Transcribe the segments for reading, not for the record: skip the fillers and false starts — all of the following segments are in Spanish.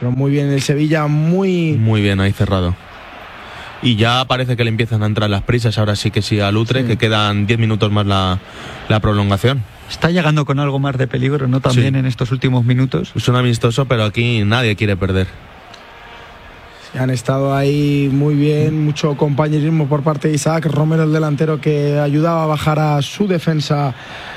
Pero muy bien el Sevilla, muy bien ahí cerrado. Y ya parece que le empiezan a entrar las prisas, ahora sí que sí al Utrecht, que quedan 10 minutos más la prolongación. Está llegando con algo más de peligro, ¿no? También en estos últimos minutos. Es un amistoso, pero aquí nadie quiere perder. Han estado ahí muy bien, mucho compañerismo por parte de Isaac Romero, el delantero, que ayudaba a bajar a su defensa.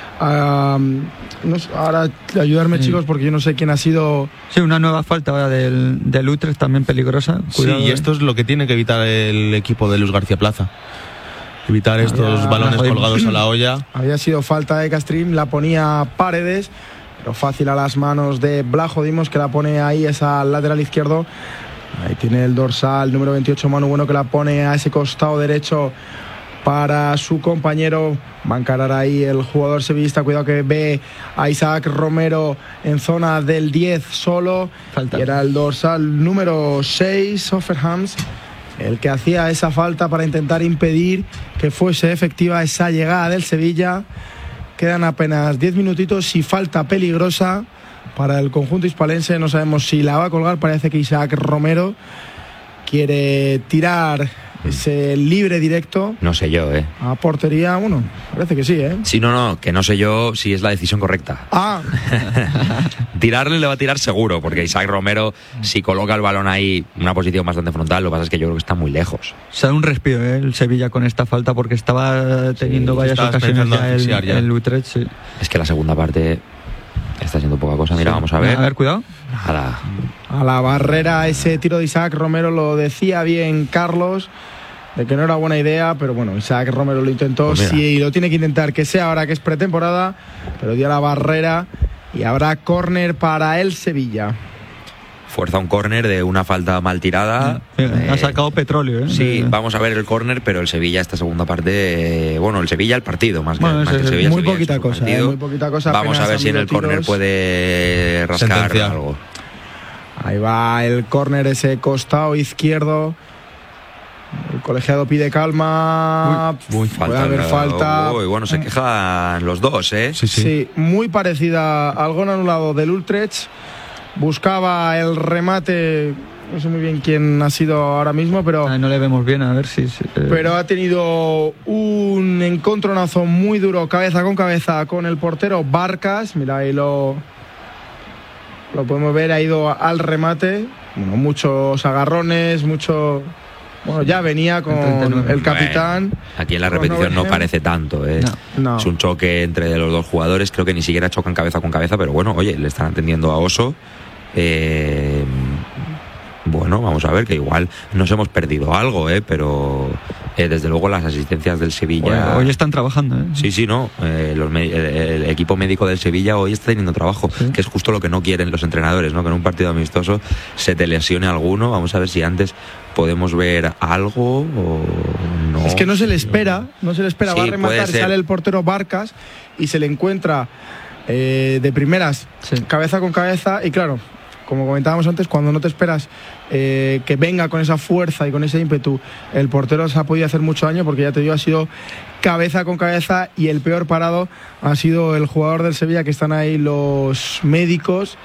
No sé, ahora ayudarme, chicos, porque yo no sé quién ha sido. Sí, una nueva falta ahora del Utrecht, también peligrosa. Cuidado, y esto es lo que tiene que evitar el equipo de Luis García Plaza. Evitar estos balones colgados a la olla. Había sido falta de Castrín, la ponía Paredes, pero fácil a las manos de Blajo Dimos, que la pone ahí, esa lateral izquierdo. Ahí tiene el dorsal número 28, Manu Bueno, que la pone a ese costado derecho para su compañero. Va a encarar ahí el jugador sevillista. Cuidado que ve a Isaac Romero en zona del 10 solo. Falta. Y era el dorsal número 6, Offerhams, el que hacía esa falta para intentar impedir que fuese efectiva esa llegada del Sevilla. Quedan apenas 10 minutitos y falta peligrosa para el conjunto hispalense. No sabemos si la va a colgar. Parece que Isaac Romero quiere tirar ese libre directo. No sé yo, a portería. Bueno, parece que sí, Sí, no, que no sé yo si es la decisión correcta. Tirarle le va a tirar seguro, porque Isaac Romero, si coloca el balón ahí en una posición bastante frontal, lo que pasa es que yo creo que está muy lejos. Se da un respiro el Sevilla con esta falta, porque estaba teniendo varias ocasiones ya el Utrecht. Sí. Es que la segunda parte está siendo poca cosa. Mira, vamos a ver. A ver, cuidado. A la barrera ese tiro de Isaac Romero, lo decía bien Carlos, de que no era buena idea, pero bueno, Isaac Romero lo intentó, pues sí, lo tiene que intentar, que sea ahora que es pretemporada, pero dio a la barrera y habrá córner para el Sevilla. Fuerza un córner de una falta mal tirada. Ha sacado petróleo, Sí, vamos a ver el córner, pero el Sevilla esta segunda parte, el Sevilla el partido, más que el Sevilla. Muy poquita cosa. Vamos a ver si en el córner puede rascar algo. Ahí va el córner, ese costado izquierdo. El colegiado pide calma. Puede haber falta. Bueno, se quejan los dos, Sí, muy parecida al gol anulado del Utrecht. Buscaba el remate, no sé muy bien quién ha sido ahora mismo, pero no le vemos bien, a ver si pero ha tenido un encontronazo muy duro, cabeza con el portero Barcas. Mira, ahí lo podemos ver, ha ido al remate. Bueno, muchos agarrones, ya venía con el capitán. Aquí en la repetición no parece tanto, No. Es un choque entre los dos jugadores, creo que ni siquiera chocan cabeza con cabeza, pero bueno, oye, le están atendiendo a Oso. Vamos a ver, que igual nos hemos perdido algo, pero desde luego las asistencias del Sevilla hoy están trabajando, Sí, no, el equipo médico del Sevilla hoy está teniendo trabajo, que es justo lo que no quieren los entrenadores, ¿no? Que en un partido amistoso se te lesione alguno. Vamos a ver si antes podemos ver algo o no. Es que no se le espera, va a rematar, sale el portero Barcas y se le encuentra de primeras, cabeza con cabeza, y claro, como comentábamos antes, cuando no te esperas que venga con esa fuerza y con ese ímpetu, el portero se ha podido hacer mucho daño, porque ya te digo, ha sido cabeza con cabeza, y el peor parado ha sido el jugador del Sevilla, que están ahí los médicos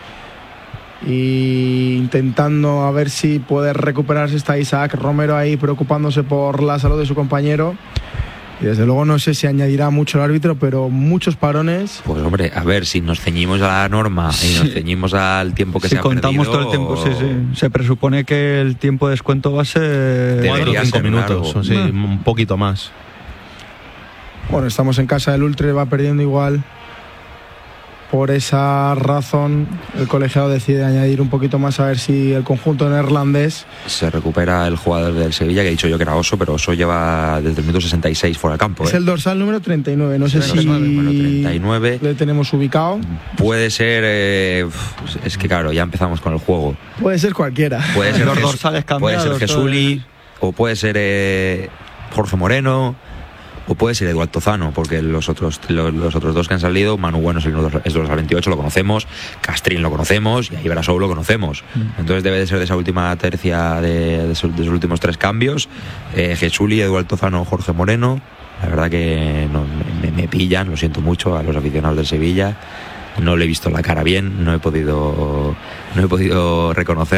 y intentando a ver si puede recuperarse. Está Isaac Romero ahí preocupándose por la salud de su compañero. Y desde luego no sé si añadirá mucho el árbitro, pero muchos parones. Pues hombre, a ver, si nos ceñimos a la norma y nos ceñimos al tiempo que se ha perdido. Si contamos todo el tiempo, se presupone que el tiempo de descuento va a ser 4 o 5 minutos, un poquito más. Bueno, estamos en casa del Ultra, va perdiendo igual. Por esa razón, el colegiado decide añadir un poquito más, a ver si el conjunto neerlandés. Se recupera el jugador del Sevilla, que he dicho yo que era Oso, pero Oso lleva desde el minuto 66 fuera del campo. Es el dorsal número 39, no sé si 39. Le tenemos ubicado. Puede ser, es que claro, ya empezamos con el juego. Puede ser cualquiera. Puede ser, los dorsales cambiados, puede ser Jesuli, o puede ser Jorge Moreno, o puede ser Eduardo Tozano, porque los otros dos que han salido, Manu Bueno es dorsal 28, lo conocemos, Castrín lo conocemos, y ahí Brasou lo conocemos. Entonces debe de ser de esa última tercia de sus últimos 3 cambios. Jesuli, Eduardo Tozano, Jorge Moreno. La verdad que me pillan, lo siento mucho a los aficionados del Sevilla. No le he visto la cara bien, no he podido reconocer.